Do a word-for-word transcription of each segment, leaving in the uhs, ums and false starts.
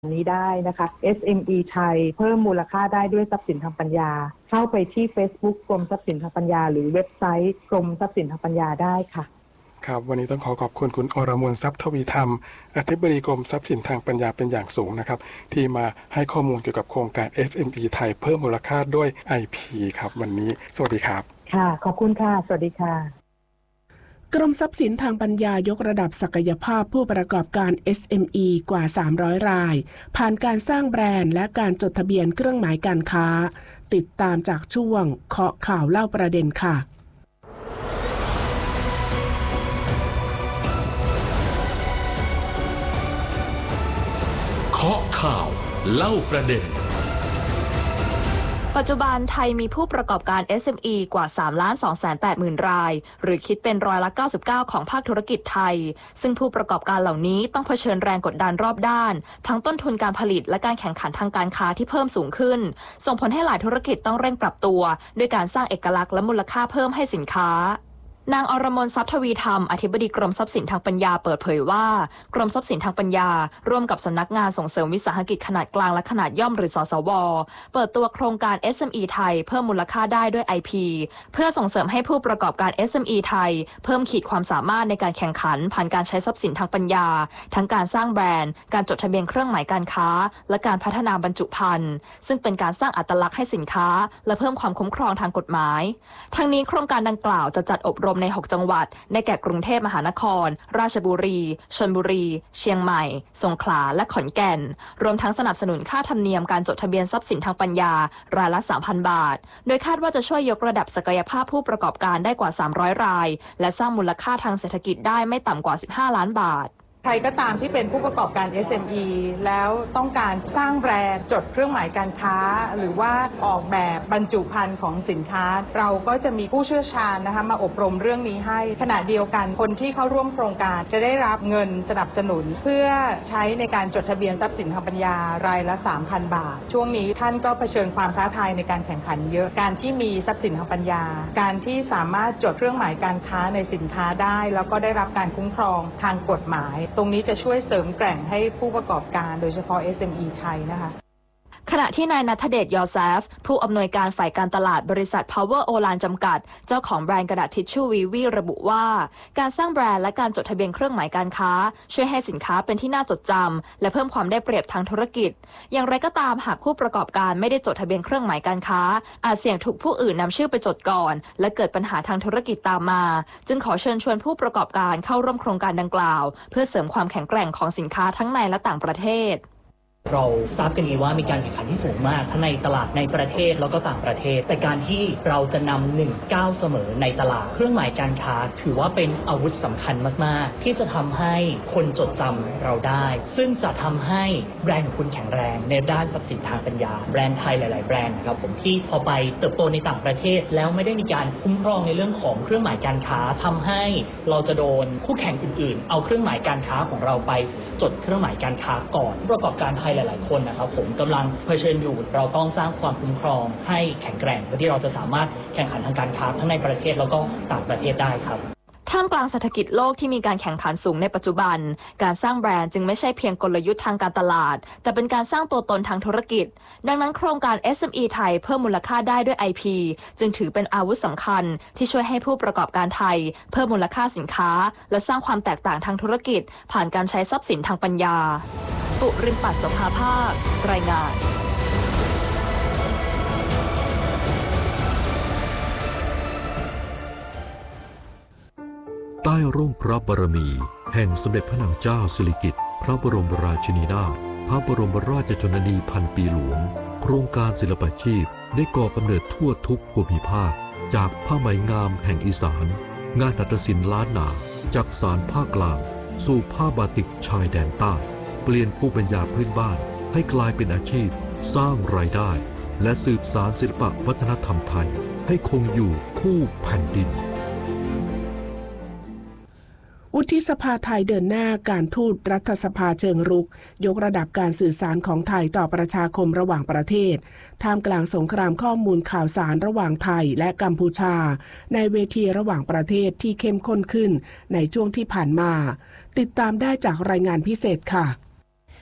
นี้ได้นะคะ เอส เอ็ม อี ไทยเพิ่มมูลค่าได้ด้วยทรัพย์สินทางปัญญาเข้าไปที่ Facebook กรมทรัพย์สินทางปัญญาหรือเว็บไซต์กรมทรัพย์สินทางปัญญาได้ค่ะครับวันนี้ต้องขอขอบคุณคุณอรมนทรัพย์ทวีธรรมอธิบดีกรมทรัพย์สินทางปัญญาเป็นอย่างสูงนะครับที่มาให้ข้อมูลเกี่ยวกับโครงการ เอส เอ็ม อี ไทยเพิ่มมูลค่าด้วย ไอ พี ครับวันนี้สวัสดีครับค่ะขอบคุณค่ะสวัสดีค่ะกรมทรัพย์สินทางปัญญายกระดับศักยภาพผู้ประกอบการ เอส เอ็ม อี กว่าสามร้อยรายผ่านการสร้างแบรนด์และการจดทะเบียนเครื่องหมายการค้าติดตามจากช่วงเคาะข่าวเล่าประเด็นค่ะเคาะข่าวเล่าประเด็นปัจจุบันไทยมีผู้ประกอบการ เอส เอ็ม อี กว่า สามล้านสองแสนแปดหมื่น รายหรือคิดเป็นร้อยละ เก้าสิบเก้า ของภาคธุรกิจไทยซึ่งผู้ประกอบการเหล่านี้ต้องเผชิญแรงกดดันรอบด้านทั้งต้นทุนการผลิตและการแข่งขันทางการค้าที่เพิ่มสูงขึ้นส่งผลให้หลายธุรกิจต้องเร่งปรับตัวด้วยการสร้างเอกลักษณ์และมูลค่าเพิ่มให้สินค้านางอรมนทรัพย์ทวีธรรมอธิบดีกรมทรัพย์สินทางปัญญาเปิดเผยว่ากรมทรัพย์สินทางปัญญาร่วมกับสำนักงานส่งเสริมวิสาหกิจขนาดกลางและขนาดย่อมหรือสสวเปิดตัวโครงการ เอส เอ็ม อี ไทยเพิ่มมูลค่าได้ด้วย ไอ พี เพื่อส่งเสริมให้ผู้ประกอบการ เอส เอ็ม อี ไทยเพิ่มขีดความสามารถในการแข่งขันผ่านการใช้ทรัพย์สินทางปัญญาทั้งการสร้างแบรนด์การจดทะเบียนเครื่องหมายการค้าและการพัฒนาบรรจุภัณฑ์ซึ่งเป็นการสร้างอัตลักษณ์ให้สินค้าและเพิ่มความคุ้มครองทางกฎหมายทั้งนี้โครงการดังกล่าวจะจัดอบรมในหกจังหวัดในแก่กรุงเทพมหานครราชบุรีชลบุรีเชียงใหม่สงขลาและขอนแก่นรวมทั้งสนับสนุนค่าธรรมเนียมการจดทะเบียนทรัพย์สินทางปัญญารายละ สามพัน บาทโดยคาดว่าจะช่วยยกระดับศักยภาพผู้ประกอบการได้กว่าสามร้อยรายและสร้างมูลค่าทางเศรษฐกิจได้ไม่ต่ำกว่าสิบห้าล้านบาทใครก็ตามที่เป็นผู้ประกอบการ เอส เอ็ม อี แล้วต้องการสร้างแบรนด์จดเครื่องหมายการค้าหรือว่าออกแบบบรรจุภัณฑ์ของสินค้าเราก็จะมีผู้เชี่ยวชาญนะคะมาอบรมเรื่องนี้ให้ขณะเดียวกันคนที่เข้าร่วมโครงการจะได้รับเงินสนับสนุนเพื่อใช้ในการจดทะเบียนทรัพย์สินทางปัญญารายละ สามพัน บาทช่วงนี้ท่านก็เผชิญความท้าทายในการแข่งขันเยอะการที่มีทรัพย์สินทางปัญญาการที่สามารถจดเครื่องหมายการค้าในสินค้าได้แล้วก็ได้รับการคุ้มครองทางกฎหมายตรงนี้จะช่วยเสริมแกร่งให้ผู้ประกอบการโดยเฉพาะ เอส เอ็ม อี ไทยนะคะขณะที่นายณัฐเดชยอแซฟผู้อำนวยการฝ่ายการตลาดบริษัท Power Olan จำกัดเจ้าของแบรนด์กระดาษทิชชู่วีวีระบุว่าการสร้างแบรนด์และการจดทะเบียนเครื่องหมายการค้าช่วยให้สินค้าเป็นที่น่าจดจำและเพิ่มความได้เปรียบทางธุรกิจอย่างไรก็ตามหากผู้ประกอบการไม่ได้จดทะเบียนเครื่องหมายการค้าอาจเสี่ยงถูกผู้อื่นนำชื่อไปจดก่อนและเกิดปัญหาทางธุรกิจตามมาจึงขอเชิญชวนผู้ประกอบการเข้าร่วมโครงการดังกล่าวเพื่อเสริมความแข็งแกร่งของสินค้าทั้งในและต่างประเทศเราทราบกันดีว่ามีการแข่งขันที่สูงมากทั้งในตลาดในประเทศแล้วก็ต่างประเทศแต่การที่เราจะนำหนึ่งก้าวเสมอในตลาดเครื่องหมายการค้าถือว่าเป็นอาวุธสำคัญมากๆที่จะทำให้คนจดจำเราได้ซึ่งจะทำให้แบรนด์ของคุณแข็งแรงในด้านทรัพย์สินทางปัญญาแบรนด์ไทยหลายๆแบรนด์นะครับผมที่พอไปเติบโตในต่างประเทศแล้วไม่ได้มีการคุ้มครองในเรื่องของเครื่องหมายการค้าทำให้เราจะโดนคู่แข่งอื่นๆเอาเครื่องหมายการค้าของเราไปจดเครื่องหมายการค้าก่อนประกอบการไทยหลายๆคนนะครับผมกำลังเผชิญอยู่เราต้องสร้างความคุ้มครองให้แข็งแกร่งเพื่อที่เราจะสามารถแข่งขันทางการค้าทั้งในประเทศแล้วก็ต่างประเทศได้ครับท่ามกลางเศรษฐกิจโลกที่มีการแข่งขันสูงในปัจจุบันการสร้างแบรนด์จึงไม่ใช่เพียงกลยุทธ์ทางการตลาดแต่เป็นการสร้างตัวตนทางธุรกิจดังนั้นโครงการ เอส เอ็ม อี ไทยเพิ่มมูลค่าได้ด้วย ไอ พี จึงถือเป็นอาวุธสำคัญที่ช่วยให้ผู้ประกอบการไทยเพิ่มมูลค่าสินค้าและสร้างความแตกต่างทางธุรกิจผ่านการใช้ทรัพย์สินทางปัญญาปุริมปัสสภาภาครายงานใต้ร่มพระบารมีแห่งสมเด็จพระนางเจ้าสิริกิติ์พระบรมราชินีนาถพระบรมราชชนนีพันปีหลวงโครงการศิลปาชีพได้ก่อกำเนิดทั่วทุกภูมิภาคจากผ้าไหมงามแห่งอีสานงานหัตถศิลป์ล้านนาจากสารภาคกลางสู่ผ้าบาติกชายแดนใต้เปลี่ยนภูมิปัญญาพื้นบ้านให้กลายเป็นอาชีพสร้างรายได้และสืบสานศิลปวัฒนธรรมไทยให้คงอยู่คู่แผ่นดินวุฒิสภาไทยเดินหน้าการทูตรัฐสภาเชิงรุกยกระดับการสื่อสารของไทยต่อประชาคมระหว่างประเทศท่ามกลางสงครามข้อมูลข่าวสารระหว่างไทยและกัมพูชาในเวทีระหว่างประเทศที่เข้มข้นขึ้นในช่วงที่ผ่านมาติดตามได้จากรายงานพิเศษค่ะ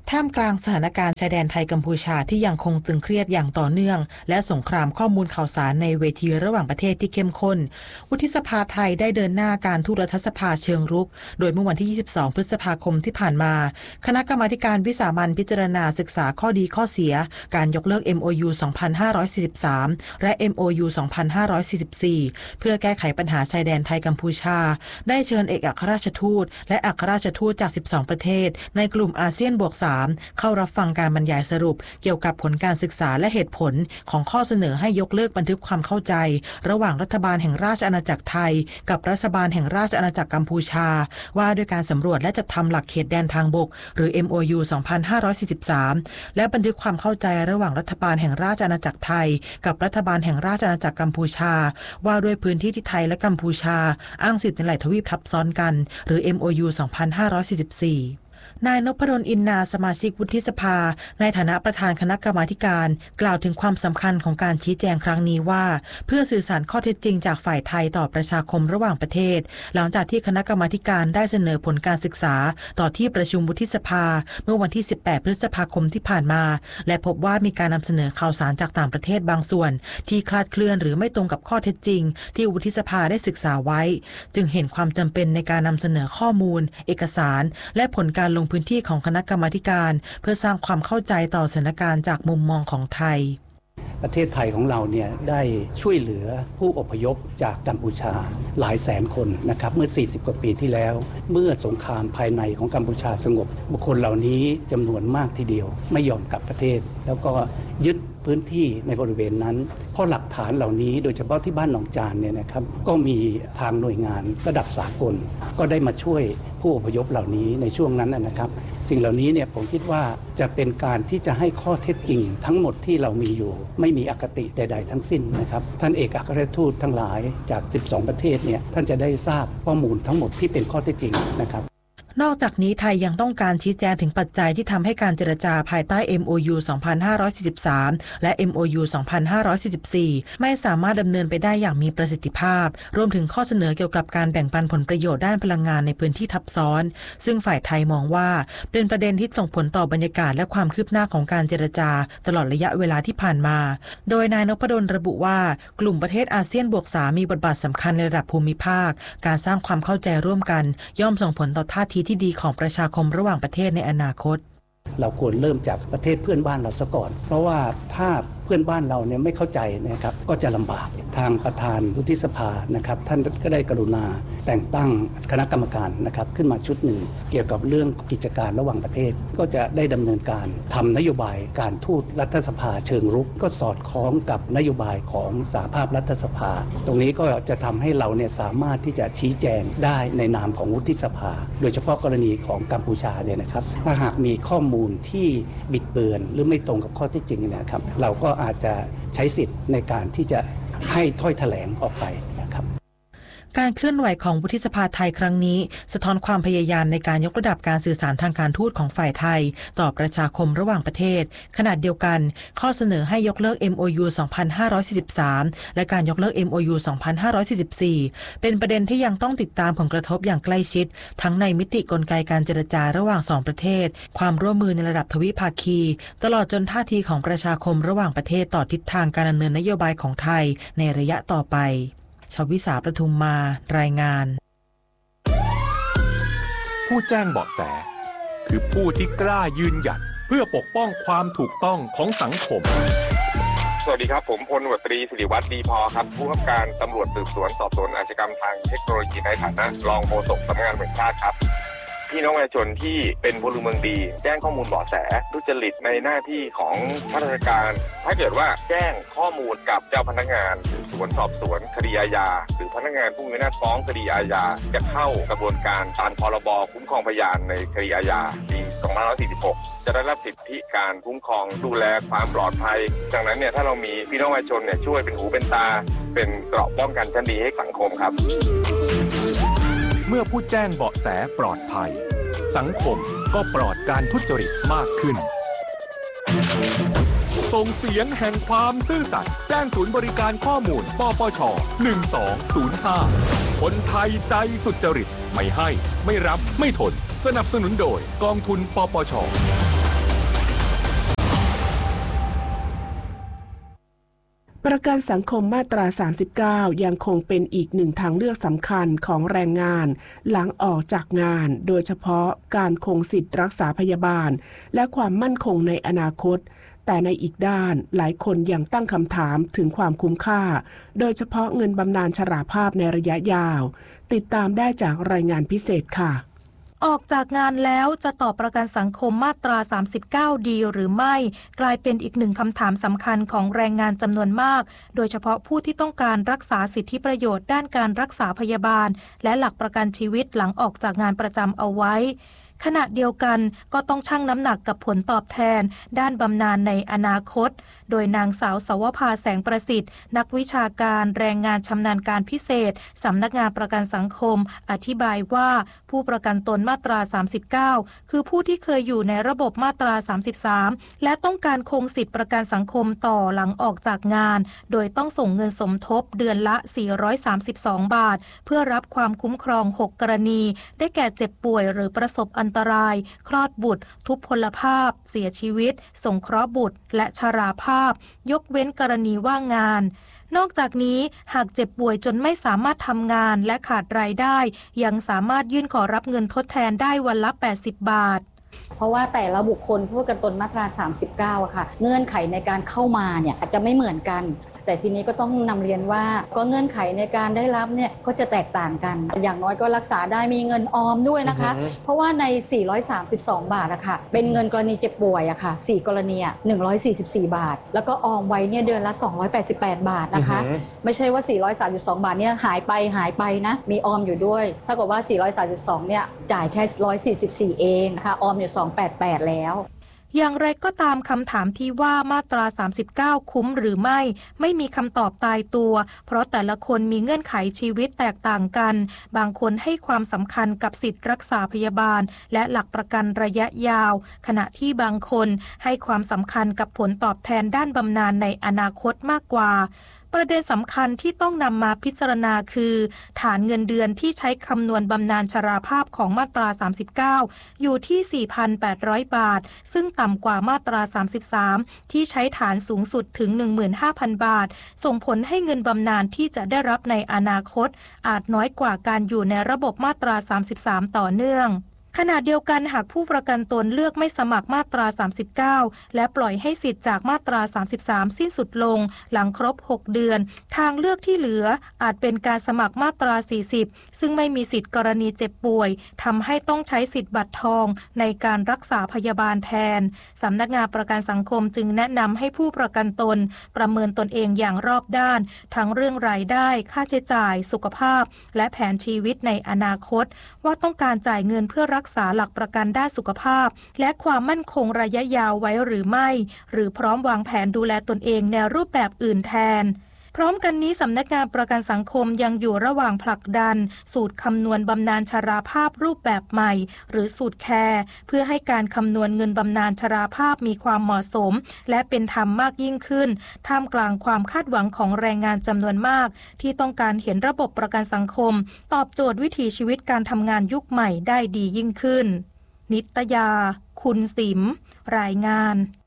ท่ามกลางสถานการณ์ชายแดนไทยกัมพูชาที่ยังคงตึงเครียดอย่างต่อเนื่องและสงครามข้อมูลข่าวสารในเวทีระหว่างประเทศที่เข้มข้นวุฒิสภาไทยได้เดินหน้าการทูตรัฐสภาเชิงรุกโดยเมื่อวันที่ยี่สิบสองพฤษภาคมที่ผ่านมาคณะกรรมาการวิสามัญพิจารณาศึกษาข้อดีข้อเสียการยกเลิก เอ็ม โอ ยู สองพันห้าร้อยสี่สิบสาม และ เอ็ม โอ ยู สองพันห้าร้อยสี่สิบสี่ เพื่อแก้ไขปัญหาชายแดนไทยกัมพูชาได้เชิญเอกอัครราชทูตและอัครราชทูตจากสิบสองประเทศในกลุ่มอาเซียนบวกสามเข้ารับฟังการบรรยายสรุปเกี่ยวกับผลการศึกษาและเหตุผลของข้อเสนอให้ยกเลิกบันทึกความเข้าใจระหว่างรัฐบาลแห่งราชอาณาจักรไทยกับรัฐบาลแห่งราชอาณาจักรกัมพูชาว่าด้วยการสำรวจและจัดทำหลักเขตแดนทางบกหรือ เอ็ม โอ ยู สองพันห้าร้อยสี่สิบสาม และบันทึกความเข้าใจระหว่างรัฐบาลแห่งราชอาณาจักรไทยกับรัฐบาลแห่งราชอาณาจักรกัมพูชาว่าด้วยพื้นที่ที่ไทยและกัมพูชาอ้างสิทธิในหลายทวีปทับซ้อนกันหรือ เอ็ม โอ ยู สองพันห้าร้อยสี่สิบสี่นายนพดลอินนาสมาชิกวุฒิสภาในฐานะประธานคณะกรรมาการกล่าวถึงความสำคัญของการชี้แจงครั้งนี้ว่าเพื่อสื่อสารข้อเท็จจริงจากฝ่ายไทยต่อประชาคมระหว่างประเทศหลังจากที่คณะกรรมาการได้เสนอผลการศึกษาต่อที่ประชุมวุฒิสภาเมื่อวันที่สิบแปดพฤษภาคมที่ผ่านมาและพบว่ามีการนำเสนอข่าวสารจากต่างประเทศบางส่วนที่คลาดเคลื่อนหรือไม่ตรงกับข้อเท็จจริงที่วุฒิสภาได้ศึกษาไว้จึงเห็นความจำเป็นในการนำเสนอข้อมูลเอกสารและผลการลงพื้นที่ของคณะกรรมาการเพื่อสร้างความเข้าใจต่อสถานการณ์จากมุมมองของไทยประเทศไทยของเราเนี่ยได้ช่วยเหลือผู้อพยพจากกัมพูชาหลายแสนคนนะครับเมื่อสี่สิบกว่าปีที่แล้วเมื่อสงครามภายในของกัมพูชาสงบบุคคลเหล่านี้จำนวนมากทีเดียวไม่ยอมกลับประเทศแล้วก็ยึดพื้นที่ในบริเวณนั้นเพราะหลักฐานเหล่านี้โดยเฉพาะที่บ้านหนองจานเนี่ยนะครับก็มีทางหน่วยงานระดับสากลก็ได้มาช่วยผู้อพยพเหล่านี้ในช่วงนั้นนะครับสิ่งเหล่านี้เนี่ยผมคิดว่าจะเป็นการที่จะให้ข้อเท็จจริงทั้งหมดที่เรามีอยู่ไม่มีอคติใดๆทั้งสิ้นนะครับท่านเอกอัครราชทูตทั้งหลายจากสิบสองประเทศเนี่ยท่านจะได้ทราบข้อมูลทั้งหมดที่เป็นข้อเท็จจริงนะครับนอกจากนี้ไทยยังต้องการชี้แจงถึงปัจจัยที่ทำให้การเจรจาภายใต้ เอ็ม โอ ยู สองพันห้าร้อยสี่สิบสาม และ เอ็ม โอ ยู สองพันห้าร้อยสี่สิบสี่ ไม่สามารถดำเนินไปได้อย่างมีประสิทธิภาพรวมถึงข้อเสนอเกี่ยวกับการแบ่งปันผลประโยชน์ด้านพลังงานในพื้นที่ทับซ้อนซึ่งฝ่ายไทยมองว่าเป็นประเด็นที่ส่งผลต่อบรรยากาศและความคืบหน้าของการเจรจาตลอดระยะเวลาที่ผ่านมาโดยนายนพดลระบุว่ากลุ่มประเทศอาเซียนบวกสามมีบทบาทสำคัญในระดับภูมิภาคการสร้างความเข้าใจร่วมกันย่อมส่งผลต่อท่าทีที่ดีของประชาคมระหว่างประเทศในอนาคตเราควรเริ่มจากประเทศเพื่อนบ้านเราซะก่อนเพราะว่าถ้าเพื่อนบ้านเราเนี่ยไม่เข้าใจนะครับก็จะลำบากทางประธานวุฒิสภานะครับท่านก็ได้กรุณาแต่งตั้งคณะกรรมการนะครับขึ้นมาชุดหนึ่งเกี่ยวกับเรื่องกิจการระหว่างประเทศก็จะได้ดำเนินการทำนโยบายการทูตรัฐสภาเชิงรุกก็สอดคล้องกับนโยบายของสหภาพรัฐสภาตรงนี้ก็จะทำให้เราเนี่ยสามารถที่จะชี้แจงได้ในนามของวุฒิสภาโดยเฉพาะกรณีของกัมพูชาเนี่ยนะครับถ้าหากมีข้อมูลที่บิดเบือนหรือไม่ตรงกับข้อเท็จจริงนะครับเราก็อาจจะใช้สิทธิ์ในการที่จะให้ถ้อยแถลงออกไปนะครับการเคลื่อนไหวของวุฒิสภาไทยครั้งนี้สะท้อนความพยายามในการยกระดับการสื่อสารทางการทูตของฝ่ายไทยต่อประชาคมระหว่างประเทศขณะเดียวกันข้อเสนอให้ยกเลิก เอ็ม โอ ยู สองพันห้าร้อยสี่สิบสาม และการยกเลิก เอ็ม โอ ยู สองพันห้าร้อยสี่สิบสี่ เป็นประเด็นที่ยังต้องติดตามผลกระทบอย่างใกล้ชิดทั้งในมิติกลไกการเจรจาระหว่างสองประเทศความร่วมมือในระดับทวิภาคีตลอดจนท่าทีของประชาคมระหว่างประเทศต่อทิศทางการดำเนินนโยบายของไทยในระยะต่อไปชวิสาประทุมมารายงานผู้แจ้งเบาะแสคือผู้ที่กล้ายืนหยัดเพื่อปกป้องความถูกต้องของสังคมสวัสดีครับผมพลตำรวจตรีศิริวัฒน์ดีพอครับผู้กำกับการตำรวจสืบสวนสอบสวนอาชญากรรมทางเทคโนโลยีในฐานะรองโฆษกสำนักงานตำรวจแห่งชาติครับพี่น้องประชาชนที่เป็นพลเมืองดีแจ้งข้อมูลเบาะแสทุจริตในหน้าที่ของข้าราชการถ้าเกิดว่าแจ้งข้อมูลกับเจ้าพนักงานสืบสวนสอบสวนคดีอาญาหรือพนักงานผู้มีอำนาจฟ้องคดีอาญาจะเข้ากระบวนการตามพรบคุ้มครองพยานในคดีอาญาปีสองพันห้าร้อยสี่สิบหกจะได้รับสิทธิการคุ้มครองดูแลความปลอดภัยดังนั้นเนี่ยถ้าเรามีพี่น้องประชาชนเนี่ยช่วยเป็นหูเป็นตาเป็นเกราะป้องกันชั้นดีให้สังคมครับเมื่อผู้แจ้งเบาะแสปลอดภัยสังคมก็ปลอดการทุจริตมากขึ้นส่งเสียงแห่งความซื่อสัตย์แจ้งศูนย์บริการข้อมูลปปชหนึ่งสองศูนย์ห้าคนไทยใจสุจริตไม่ให้ไม่รับไม่ทนสนับสนุนโดยกองทุนปปชประกันสังคมมาตราสามสิบเก้ายังคงเป็นอีกหนึ่งทางเลือกสำคัญของแรงงานหลังออกจากงานโดยเฉพาะการคงสิทธิ์รักษาพยาบาลและความมั่นคงในอนาคตแต่ในอีกด้านหลายคนยังตั้งคำถามถึงความคุ้มค่าโดยเฉพาะเงินบำนาญชราภาพในระยะยาวติดตามได้จากรายงานพิเศษค่ะออกจากงานแล้วจะต่อประกันสังคมมาตราสามสิบเก้าดีหรือไม่กลายเป็นอีกหนึ่งคำถามสำคัญของแรงงานจำนวนมากโดยเฉพาะผู้ที่ต้องการรักษาสิทธิประโยชน์ด้านการรักษาพยาบาลและหลักประกันชีวิตหลังออกจากงานประจำเอาไว้ขณะเดียวกันก็ต้องชั่งน้ำหนักกับผลตอบแทนด้านบำนาญในอนาคตโดยนางสาวสวภาแสงประสิทธิ์นักวิชาการแรงงานชำนาญการพิเศษสำนักงานประกันสังคมอธิบายว่าผู้ประกันตนมาตราสามสิบเก้าคือผู้ที่เคยอยู่ในระบบมาตราสามสิบสามและต้องการคงสิทธิประกันสังคมต่อหลังออกจากงานโดยต้องส่งเงินสมทบเดือนละสี่ร้อยสามสิบสองบาทเพื่อรับความคุ้มครองหกกรณีได้แก่เจ็บป่วยหรือประสบอันตรายคลอดบุตรทุพพลภาพเสียชีวิตสงเคราะห์บุตรและชราภาพยกเว้นกรณีว่างงานนอกจากนี้หากเจ็บป่วยจนไม่สามารถทำงานและขาดรายได้ยังสามารถยื่นขอรับเงินทดแทนได้วันละแปดสิบบาทเพราะว่าแต่ละบุคคลผู้ประกันตนมาตราสามสิบเก้าอะค่ะเงื่อนไขในการเข้ามาเนี่ยอาจจะไม่เหมือนกันแต่ทีนี้ก็ต้องนำเรียนว่าก็เงื่อนไขในการได้รับเนี่ยก็จะแตกต่างกันอย่างน้อยก็รักษาได้มีเงินออมด้วยนะคะ uh-huh. เพราะว่าในสี่ร้อยสามสิบสองบาทอะค่ะเป็นเงินกรณีเจ็บป่วยอะค่ะสี่กรณีอะหนึ่งร้อยสี่สิบสี่บาทแล้วก็ออมไว้เนี่ยเดือนละสองร้อยแปดสิบแปดบาทนะคะ uh-huh. ไม่ใช่ว่าสี่ร้อยสามสิบสองบาทเนี่ยหายไปหายไปนะมีออมอยู่ด้วยถ้าเกิดว่าสี่ร้อยสามสิบสองเนี่ยจ่ายแค่หนึ่งร้อยสี่สิบสี่เองค่ะออมอยู่สองร้อยแปดสิบแปดแล้วอย่างไรก็ตามคำถามที่ว่ามาตราสามสิบเก้าคุ้มหรือไม่ไม่มีคำตอบตายตัวเพราะแต่ละคนมีเงื่อนไขชีวิตแตกต่างกันบางคนให้ความสำคัญกับสิทธิรักษาพยาบาลและหลักประกันระยะยาวขณะที่บางคนให้ความสำคัญกับผลตอบแทนด้านบำนาญในอนาคตมากกว่าประเด็นสำคัญที่ต้องนำมาพิจารณาคือฐานเงินเดือนที่ใช้คำนวณบำนาญชราภาพของมาตราสามสิบเก้าอยู่ที่ สี่พันแปดร้อยบาทซึ่งต่ำกว่ามาตราสามสิบสามที่ใช้ฐานสูงสุดถึง หนึ่งหมื่นห้าพันบาทส่งผลให้เงินบำนาญที่จะได้รับในอนาคตอาจน้อยกว่าการอยู่ในระบบมาตราสามสิบสามต่อเนื่องขณะเดียวกันหากผู้ประกันตนเลือกไม่สมัครมาตราสามสิบเก้าและปล่อยให้สิทธิ์จากมาตราสามสิบสามสิ้นสุดลงหลังครบหกเดือนทางเลือกที่เหลืออาจเป็นการสมัครมาตราสี่สิบซึ่งไม่มีสิทธิ์กรณีเจ็บป่วยทำให้ต้องใช้สิทธิ์บัตรทองในการรักษาพยาบาลแทนสำนักงานประกันสังคมจึงแนะนำให้ผู้ประกันตนประเมินตนเองอย่างรอบด้านทั้งเรื่องรายได้ค่าใช้จ่ายสุขภาพและแผนชีวิตในอนาคตว่าต้องการจ่ายเงินเพื่อรักรักษาหลักประกันด้านสุขภาพและความมั่นคงระยะยาวไว้หรือไม่หรือพร้อมวางแผนดูแลตนเองในรูปแบบอื่นแทนพร้อมกันนี้สำนักงานประกันสังคมยังอยู่ระหว่างผลักดันสูตรคำนวณบำนาญชราภาพรูปแบบใหม่หรือสูตรแคร์เพื่อให้การคำนวณเงินบำนาญชราภาพมีความเหมาะสมและเป็นธรรมมากยิ่งขึ้นท่ามกลางความคาดหวังของแรงงานจำนวนมากที่ต้องการเห็นระบบประกันสังคมตอบโจทย์วิถีชีวิตการทำงานยุคใหม่ได้ดียิ่งขึ้นนิตยาคุณสิมรายงาน